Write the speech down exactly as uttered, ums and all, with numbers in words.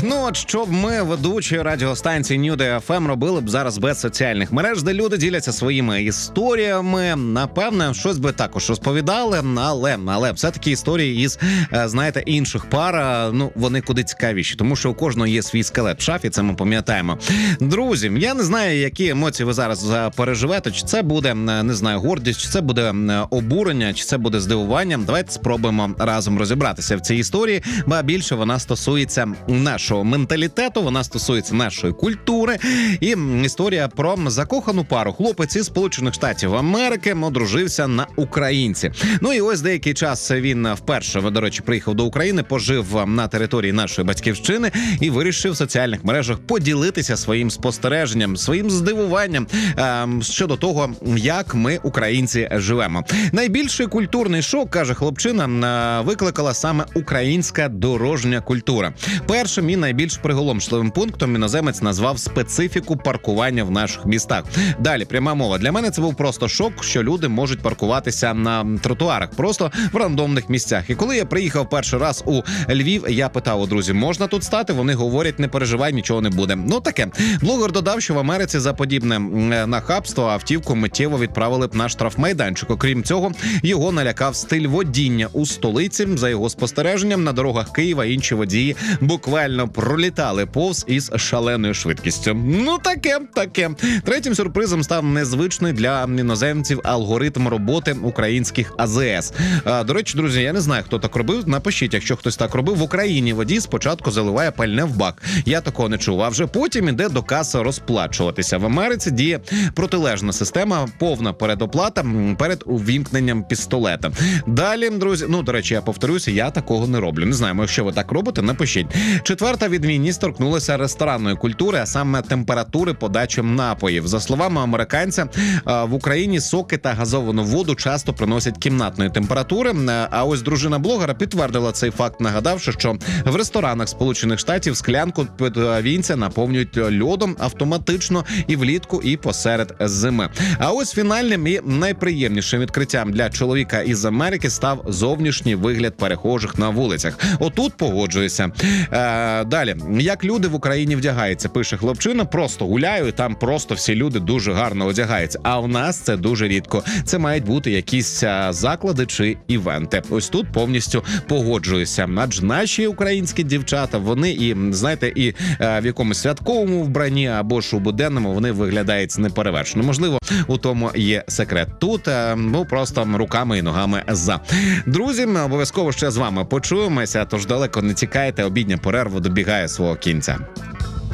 Ну от що б ми, ведучі радіостанції Нью Дей Еф Ем, робили б зараз без соціальних мереж, де люди діляться своїми історіями. Напевне, щось би також розповідали, але, але все-таки історії із, знаєте, інших пар, ну, вони куди цікавіші, тому що у кожного є свій скелет в шафі, це ми пам'ятаємо. Друзі, я не знаю, які емоції ви зараз переживете, чи це буде, не знаю, гордість, чи це буде обурення, чи це буде здивування. Давайте спробуємо разом розібратися в цій історії, бо більше вона стосується нашого менталітету, вона стосується нашої культури. І історія про закохану пару. Хлопець із Сполучених Штатів Америки одружився на українці. Ну і ось деякий час він вперше, до речі, приїхав до України, пожив на території нашої батьківщини і вирішив в соціальних мережах поділитися своїм спостереженням, своїм здивуванням е, щодо того, як ми, українці, живемо. Найбільший культурний шок, каже хлопчина, викликала саме українська дорожня культура. Першим і найбільш приголомшливим пунктом іноземець назвав специфіку паркування в наших містах. Далі, пряма мова. Для мене це був просто шок, що люди можуть паркуватися на тротуарах, просто в рандомних місцях. І коли я приїхав перший раз у Львів, я питав у друзів, можна тут стати? Вони говорять, не переживай, нічого не буде. Ну таке. Блогер додав, що в Америці за подібне нахабство автівку миттєво відправили б на штрафмайданчик. Окрім цього, його налякав стиль водіння у столиці. За його спостереженням, на дорогах Києва інші водії буквально пролітали повз із шаленою швидкістю. Ну таке, таке. Третім сюрпризом став незвичний для іноземців алгоритм роботи українських А З С. А, до речі, друзі, я не знаю, хто так робив. Напишіть, якщо хтось так робив. В Україні водій спочатку заливає пальне в бак. Я такого не чув. А вже потім іде до каси розплачуватися. В Америці діє протилежна система, повна передоплата перед увімкненням пістолета. Далі, друзі, ну, до речі, я повторюся, я такого не роблю. Не знаю, якщо ви так робите, напишіть. Четверта відмінність торкнулася ресторанної культури, а саме температури подачі напоїв. За словами американця, в Україні соки та газовану воду часто приносять кімнатної температури, а ось дружина блогера підтвердила цей факт, нагадавши, що в ресторанах Сполучених Штатів склянку під вінця наповнюють льодом автоматично і влітку, і посеред зими. А ось фінальним і найприємнішим відкриттям для чоловіка із Америки став зовнішній вигляд перехожих на вулицях. Отут погоджуюся. Е, далі. Як люди в Україні вдягаються, пише хлопчина, просто гуляю, і там просто всі люди дуже гарно одягаються. А у нас це дуже рідко. Це мають бути якісь заклади чи івенти. Ось тут повністю погоджуюся. Адже наші українські дівчата, вони і, знаєте, і е, в якомусь святковому вбранні або ж у буденному вони виглядають неперевершено. Можливо, у тому є секрет. Тут, е, ну, просто руками і ногами за. Друзі, обов'язково ще з вами почуємося, тож далеко не тікайте, обідня перерва добігає свого кінця.